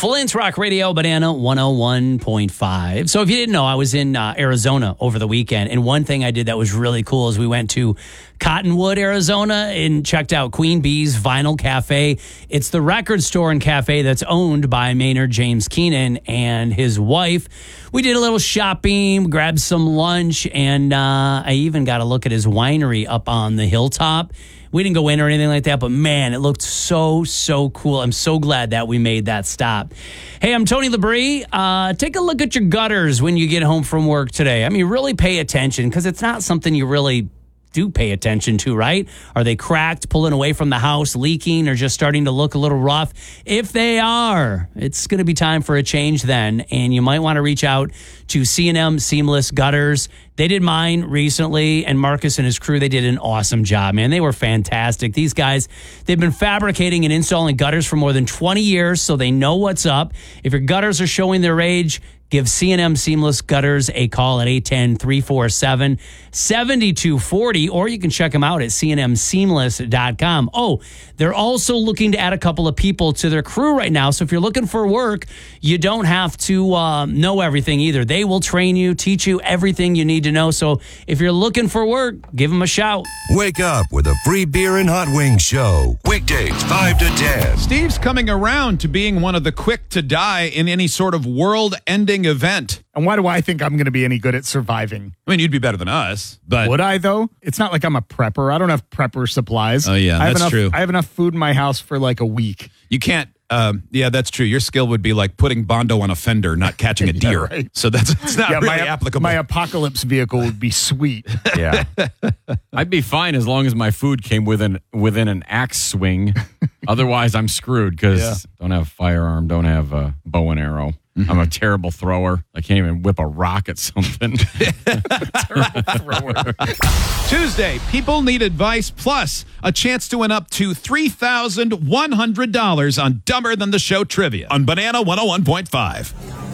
Flint's Rock Radio, Banana 101.5. So if you didn't know, I was in Arizona over the weekend. And one thing I did that was really cool is we went to Cottonwood, Arizona, and checked out Queen Bee's Vinyl Cafe. It's the record store and cafe that's owned by Maynard James Keenan and his wife. We did a little shopping, grabbed some lunch, and I even got a look at his winery up on the hilltop. We didn't go in or anything like that, but man, it looked so cool. I'm so glad that we made that stop. Hey, I'm Tony Labrie. Take a look at your gutters when you get home from work today. I mean, really pay attention because it's not something you really do pay attention to, right? Are they cracked, pulling away from the house, leaking, or just starting to look a little rough? If they are, it's going to be time for a change then, and you might want to reach out to C&M Seamless Gutters. They did mine recently, and Marcus and his crew, they did an awesome job, man. They were fantastic. These guys, they've been fabricating and installing gutters for more than 20 years, so they know what's up. If your gutters are showing their age, give C&M Seamless Gutters a call at 810-347-7240, or you can check them out at cnmseamless.com. Oh, they're also looking to add a couple of people to their crew right now, so if you're looking for work, you don't have to know everything either. They will train you, teach you everything you need to know, so if you're looking for work, give them a shout. Wake up with a free beer and hot wings show. Weekdays, 5 to 10. Steve's coming around to being one of the quick to die in any sort of world-ending event. And why do I think I'm going to be any good at surviving? I mean, you'd be better than us, but... Would I, though? It's not like I'm a prepper. I don't have prepper supplies. Oh, yeah, that's true. I have enough food in my house for like a week. You can't... yeah, that's true. Your skill would be like putting Bondo on a fender, not catching a deer. Yeah, right. So it's not really applicable. My apocalypse vehicle would be sweet. Yeah. I'd be fine as long as my food came within an axe swing. Otherwise, I'm screwed because don't have firearm, don't have a bow and arrow. Mm-hmm. I'm a terrible thrower. I can't even whip a rock at something. Terrible thrower. Tuesday, people need advice plus a chance to win up to $3,100 on Dumber Than the Show trivia on Banana 101.5.